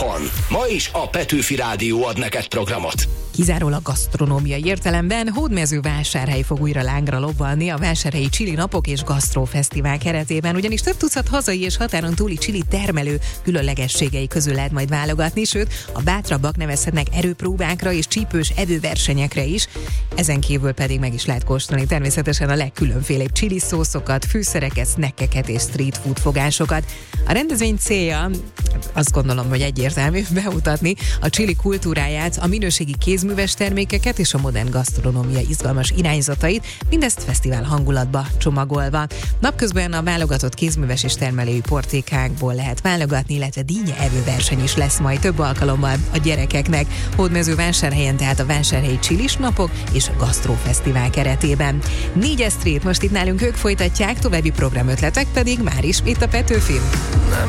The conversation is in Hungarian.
otthon. Ma is a Petőfi Rádió ad neked programot. Kizárólag gasztronómiai értelemben Hódmezővásárhely fog újra lángra lobbanni a Vásárhelyi Csili Napok és Gasztrófesztivál keretében, ugyanis több tucat hazai és határon túli csili termelő különlegességei közül lehet majd válogatni, sőt, a bátrabbak nevezhetnek erőpróbákra és csípős evőversenyekre is. Ezen kívül pedig meg is lehet kóstolni természetesen a legkülönfélébb csili szószokat, fűszereket, snackeket és street food fogásokat. A rendezvény célja, azt gondolom, hogy egyértelmű, bemutatni a csili kultúráját, a minőségi kézműves termékeket és a modern gasztronómia izgalmas irányzatait, mindezt fesztivál hangulatba csomagolva. Napközben a válogatott kézműves és termelői portékákból lehet válogatni, illetve dínye evőverseny is lesz majd több alkalommal a gyerekeknek. Hódmezővásárhelyen tehát a Vásárhelyi Csilis Napok és a Gasztrófesztivál keretében. 4 Street most itt nálunk, ők folytatják, további programötletek pedig már is itt a Petőfin.